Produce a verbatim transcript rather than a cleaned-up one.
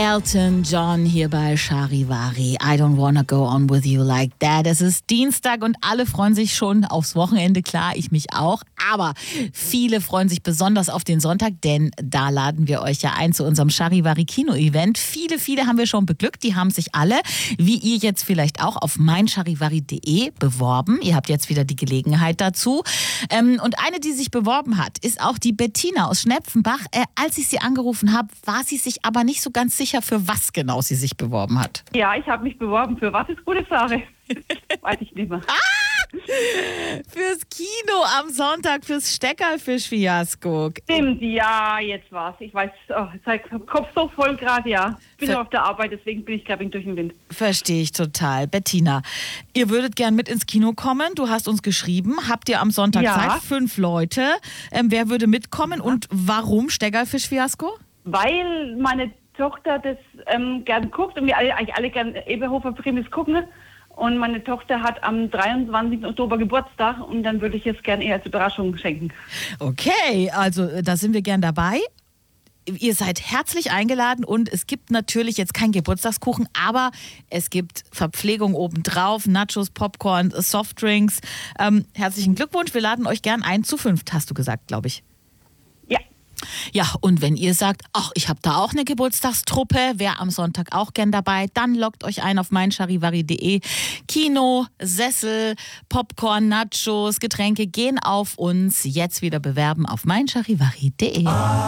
Elton John hier bei Charivari. I don't wanna go on with you like that. Es ist Dienstag und alle freuen sich schon aufs Wochenende. Klar, ich mich auch. Aber viele freuen sich besonders auf den Sonntag, denn da laden wir euch ja ein zu unserem Charivari Kino-Event. Viele, viele haben wir schon beglückt. Die haben sich alle, wie ihr jetzt vielleicht auch, auf mein charivari punkt de beworben. Ihr habt jetzt wieder die Gelegenheit dazu. Ähm, und eine, die sich beworben hat, ist auch die Bettina aus Schnepfenbach. Äh, als ich sie angerufen habe, war sie sich aber nicht so ganz sicher, für was genau sie sich beworben hat. Ja, ich habe mich beworben. Für was ist gute Sache? Weiß ich nicht mehr. Ah! Fürs Kino am Sonntag, fürs Steckerlfisch-Fiasko. Stimmt, ja, jetzt war's. Ich weiß, oh, jetzt hab ich Kopf so voll gerade, ja. Ich bin Ver- noch auf der Arbeit, deswegen bin ich, glaube ich, durch den Wind. Verstehe ich total. Bettina, ihr würdet gern mit ins Kino kommen. Du hast uns geschrieben. Habt ihr am Sonntag Ja. Zeit? Fünf Leute. Ähm, wer würde mitkommen und warum Steckerlfisch-Fiasko? Weil meine Tochter das ähm, gern guckt und wir alle, eigentlich alle gern Eberhofer Primis gucken. Und meine Tochter hat am dreiundzwanzigsten Oktober Geburtstag und dann würde ich es gerne ihr als Überraschung schenken. Okay, also äh, da sind wir gern dabei. Ihr seid herzlich eingeladen und es gibt natürlich jetzt keinen Geburtstagskuchen, aber es gibt Verpflegung obendrauf, Nachos, Popcorn, Softdrinks. Ähm, herzlichen Glückwunsch, wir laden euch gern ein. Zu fünft, hast du gesagt, glaube ich. Ja. Ja, und wenn ihr sagt, ach, ich habe da auch eine Geburtstagstruppe, wäre am Sonntag auch gern dabei, dann loggt euch ein auf mein charivari punkt de. Kino, Sessel, Popcorn, Nachos, Getränke gehen auf uns. Jetzt wieder bewerben auf mein charivari punkt de.